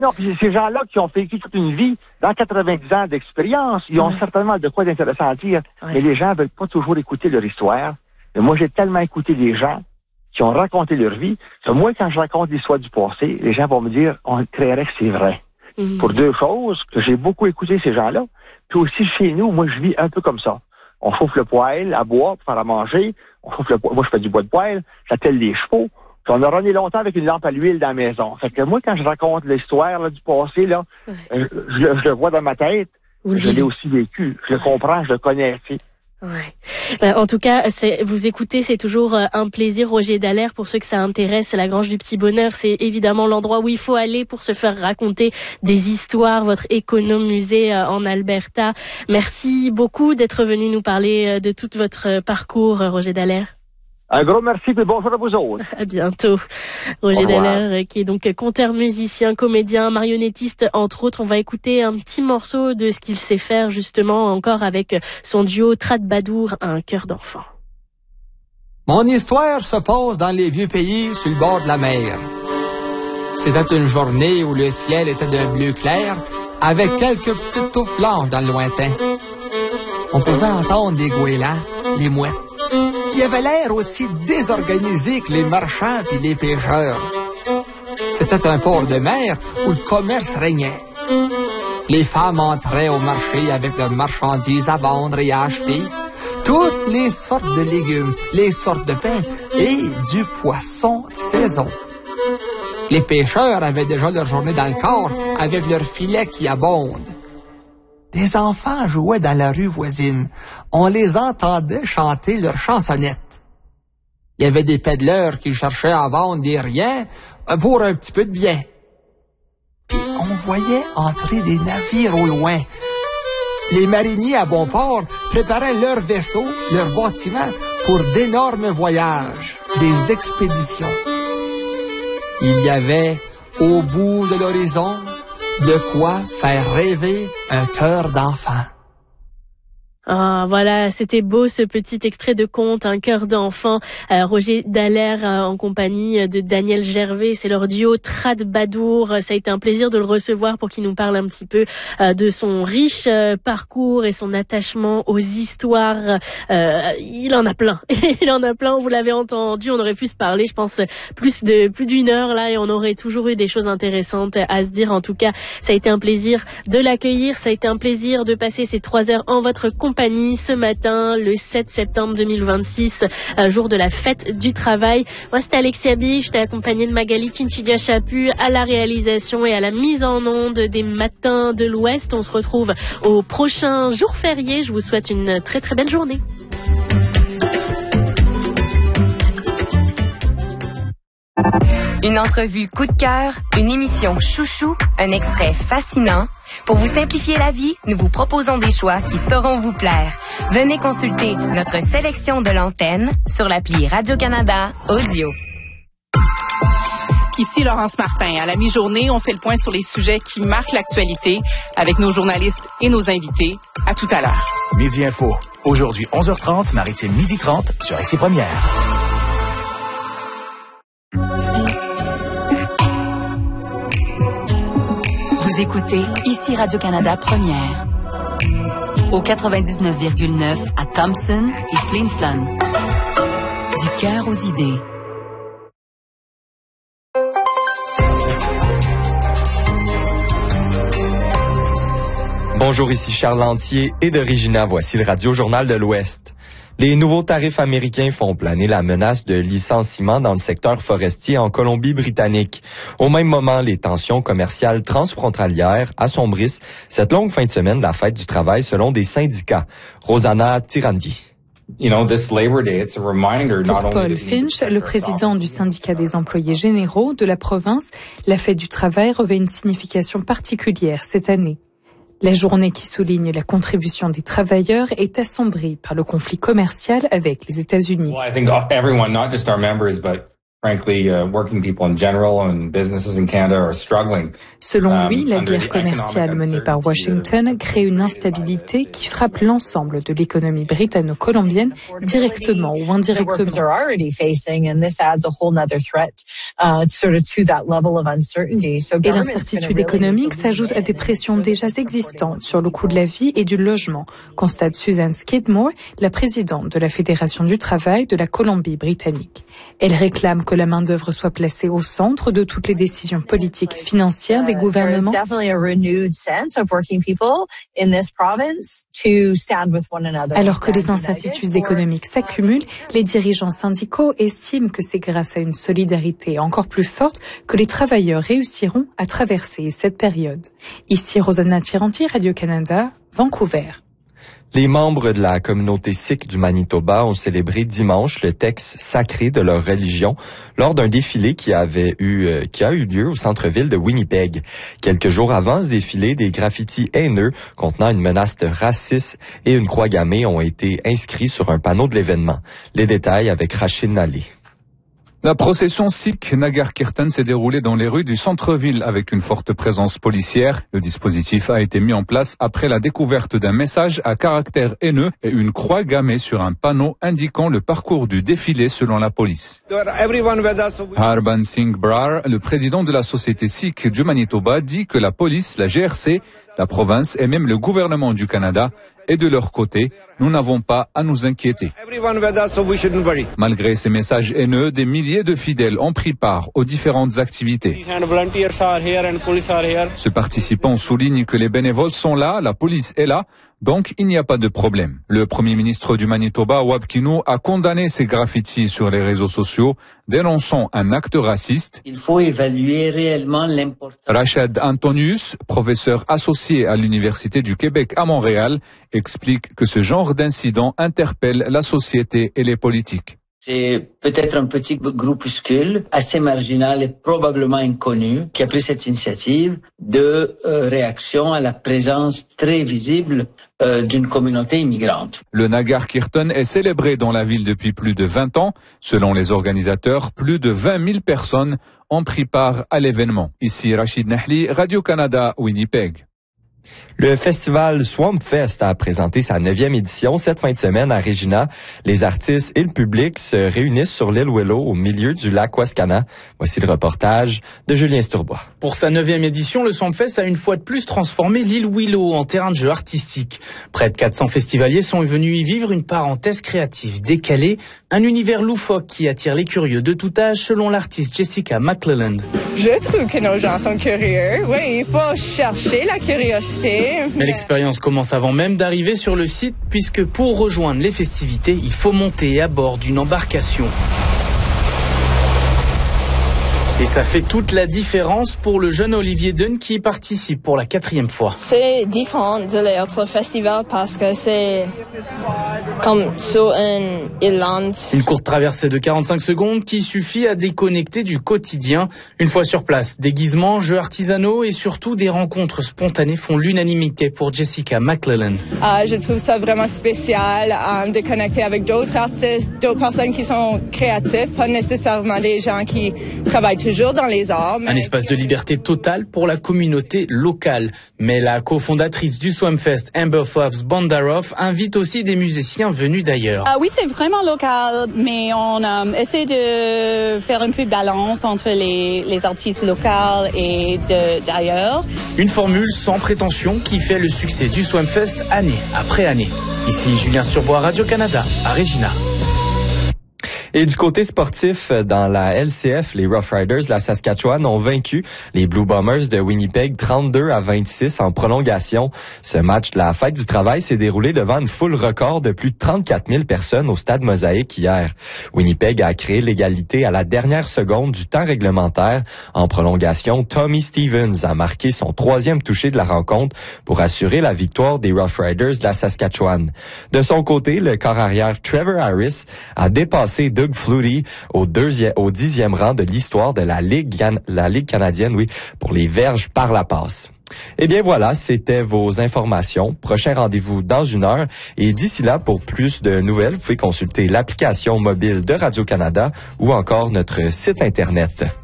Non, puis ces gens-là qui ont vécu toute une vie, dans 90 ans d'expérience, ils ont certainement de quoi d'intéressant à dire, mais les gens veulent pas toujours écouter leur histoire. Mais moi, j'ai tellement écouté des gens qui ont raconté leur vie, que moi, quand je raconte l'histoire du passé, les gens vont me dire, on créerait que c'est vrai. Pour deux choses, que j'ai beaucoup écouté ces gens-là, puis aussi chez nous, moi, je vis un peu comme ça. On chauffe le poêle à bois pour faire à manger, on chauffe le poêle, moi, je fais du bois de poêle, j'attelle les chevaux, puis on a runné longtemps avec une lampe à l'huile dans la maison. Fait que moi, quand je raconte l'histoire là, du passé, là, je le vois dans ma tête, je l'ai aussi vécu, je le comprends, je le connais, tu sais. Ouais. En tout cas, vous écoutez, c'est toujours un plaisir. Roger Dallaire, pour ceux que ça intéresse, la Grange du Petit Bonheur, c'est évidemment l'endroit où il faut aller pour se faire raconter des histoires, votre économusée en Alberta. Merci beaucoup d'être venu nous parler de tout votre parcours, Roger Dallaire. Un gros merci et bonjour à vous autres. À bientôt. Roger Dallaire, qui est donc conteur, musicien, comédien, marionnettiste, entre autres. On va écouter un petit morceau de ce qu'il sait faire, justement, encore avec son duo Trad-Badour, un cœur d'enfant. Mon histoire se passe dans les vieux pays sur le bord de la mer. C'était une journée où le ciel était d'un bleu clair, avec quelques petites touffes blanches dans le lointain. On pouvait entendre les goélands, les mouettes. Il avait l'air aussi désorganisé que les marchands puis les pêcheurs. C'était un port de mer où le commerce régnait. Les femmes entraient au marché avec leurs marchandises à vendre et à acheter. Toutes les sortes de légumes, les sortes de pain et du poisson de saison. Les pêcheurs avaient déjà leur journée dans le corps avec leurs filets qui abondent. Des enfants jouaient dans la rue voisine. On les entendait chanter leurs chansonnettes. Il y avait des pédaleurs qui cherchaient à vendre des riens pour un petit peu de bien. Puis on voyait entrer des navires au loin. Les mariniers à bon port préparaient leurs vaisseaux, leurs bâtiments pour d'énormes voyages, des expéditions. Il y avait, au bout de l'horizon, de quoi faire rêver un cœur d'enfant. Ah, voilà, c'était beau ce petit extrait de conte, un cœur d'enfant. Roger Dallaire en compagnie de Daniel Gervais, c'est leur duo Trad-Badour. Ça a été un plaisir de le recevoir pour qu'il nous parle un petit peu de son riche parcours et son attachement aux histoires. Il en a plein. Il en a plein, vous l'avez entendu, on aurait pu se parler, je pense, plus d'une heure là, et on aurait toujours eu des choses intéressantes à se dire. En tout cas, ça a été un plaisir de l'accueillir, ça a été un plaisir de passer ces 3 heures en votre compagnie ce matin, le 7 septembre 2026, jour de la fête du travail. Moi, c'était Alexia B, j'étais accompagnée de Magali Chinchidia Chapu à la réalisation et à la mise en onde des Matins de l'Ouest. On se retrouve au prochain jour férié. Je vous souhaite une très très belle journée. Une entrevue coup de cœur, une émission chouchou, un extrait fascinant. Pour vous simplifier la vie, nous vous proposons des choix qui sauront vous plaire. Venez consulter notre sélection de l'antenne sur l'appli Radio-Canada Audio. Ici Laurence Martin. À la mi-journée, on fait le point sur les sujets qui marquent l'actualité avec nos journalistes et nos invités. À tout à l'heure. Midi Info. Aujourd'hui, 11h30, Maritime 12h30 sur ICI Première. Vous écoutez ici Radio-Canada Première. Au 99,9 à Thompson et Flin Flon. Du cœur aux idées. Bonjour, ici Charles Lantier et de Regina, voici le Radio-Journal de l'Ouest. Les nouveaux tarifs américains font planer la menace de licenciement dans le secteur forestier en Colombie-Britannique. Au même moment, les tensions commerciales transfrontalières assombrissent cette longue fin de semaine de la fête du travail selon des syndicats. Rosanna Tirandi. Pour Paul Finch, le président du syndicat des employés généraux de la province, la fête du travail revêt une signification particulière cette année. La journée qui souligne la contribution des travailleurs est assombrie par le conflit commercial avec les États-Unis. Selon lui, la guerre commerciale menée par Washington crée une instabilité qui frappe l'ensemble de l'économie britanno-colombienne, directement ou indirectement. Et l'incertitude économique s'ajoute à des pressions déjà existantes sur le coût de la vie et du logement, constate Susan Skidmore, la présidente de la Fédération du travail de la Colombie-Britannique. Elle réclame que la main-d'œuvre soit placée au centre de toutes les décisions politiques et financières des gouvernements. Alors que les incertitudes économiques s'accumulent, les dirigeants syndicaux estiment que c'est grâce à une solidarité encore plus forte que les travailleurs réussiront à traverser cette période. Ici Rosanna Chiranti, Radio-Canada, Vancouver. Les membres de la communauté sikh du Manitoba ont célébré dimanche le texte sacré de leur religion lors d'un défilé qui a eu lieu au centre-ville de Winnipeg. Quelques jours avant ce défilé, des graffitis haineux contenant une menace de racisme et une croix gammée ont été inscrits sur un panneau de l'événement. Les détails avec Rachid Nallé. La procession sikh Nagar Kirtan s'est déroulée dans les rues du centre-ville avec une forte présence policière. Le dispositif a été mis en place après la découverte d'un message à caractère haineux et une croix gammée sur un panneau indiquant le parcours du défilé selon la police. Harban Singh Brar, le président de la société sikh du Manitoba, dit que la police, la GRC, la province et même le gouvernement du Canada et de leur côté, nous n'avons pas à nous inquiéter. Malgré ces messages haineux, des milliers de fidèles ont pris part aux différentes activités. Ce participant souligne que les bénévoles sont là, la police est là, donc il n'y a pas de problème. Le premier ministre du Manitoba, Wab Kinew, a condamné ces graffitis sur les réseaux sociaux, dénonçant un acte raciste. Il faut évaluer réellement l'importance. Rachid Antonius, professeur associé à l'Université du Québec à Montréal, explique que ce genre d'incident interpelle la société et les politiques. C'est peut-être un petit groupuscule assez marginal et probablement inconnu qui a pris cette initiative de réaction à la présence très visible d'une communauté immigrante. Le Nagar Kirtan est célébré dans la ville depuis plus de 20 ans. Selon les organisateurs, plus de 20 000 personnes ont pris part à l'événement. Ici Rachid Nahli, Radio-Canada, Winnipeg. Le festival Swamp Fest a présenté sa 9e édition cette fin de semaine à Regina. Les artistes et le public se réunissent sur l'île Willow au milieu du lac Wascana. Voici le reportage de Julien Sturbois. Pour sa 9e édition, le Swamp Fest a une fois de plus transformé l'île Willow en terrain de jeu artistique. Près de 400 festivaliers sont venus y vivre une parenthèse créative décalée, un univers loufoque qui attire les curieux de tout âge selon l'artiste Jessica McClelland. Je trouve que nos gens sont curieux. Oui, il faut chercher la curiosité. Mais l'expérience commence avant même d'arriver sur le site, puisque pour rejoindre les festivités, il faut monter à bord d'une embarcation. Et ça fait toute la différence pour le jeune Olivier Dunn qui y participe pour la 4e fois. C'est différent de les autres festivals parce que c'est comme sur une île. Une courte traversée de 45 secondes qui suffit à déconnecter du quotidien. Une fois sur place, déguisements, jeux artisanaux et surtout des rencontres spontanées font l'unanimité pour Jessica McClelland. Je trouve ça vraiment spécial de connecter avec d'autres artistes, d'autres personnes qui sont créatives, pas nécessairement des gens qui travaillent toujours dans les arts. Un espace de liberté totale pour la communauté locale. Mais la cofondatrice du Swamfest, Amber Forbes Bondaroff, invite aussi des musiciens venus d'ailleurs. Oui, c'est vraiment local, mais on essaie de faire un peu de balance entre les artistes locaux et d'ailleurs. Une formule sans prétention qui fait le succès du Swamfest année après année. Ici Julien Sturbois, Radio-Canada, à Regina. Et du côté sportif, dans la LCF, les Rough Riders de la Saskatchewan ont vaincu les Blue Bombers de Winnipeg 32-26 en prolongation. Ce match de la fête du travail s'est déroulé devant une foule record de plus de 34 000 personnes au stade Mosaïque hier. Winnipeg a créé l'égalité à la dernière seconde du temps réglementaire. En prolongation, Tommy Stevens a marqué son 3e touché de la rencontre pour assurer la victoire des Rough Riders de la Saskatchewan. De son côté, le corps arrière Trevor Harris a dépassé Doug Flutie au 10e rang de l'histoire de la Ligue canadienne, pour les verges par la passe. Eh bien voilà, c'était vos informations. Prochain rendez-vous dans 1 heure. Et d'ici là, pour plus de nouvelles, vous pouvez consulter l'application mobile de Radio-Canada ou encore notre site Internet.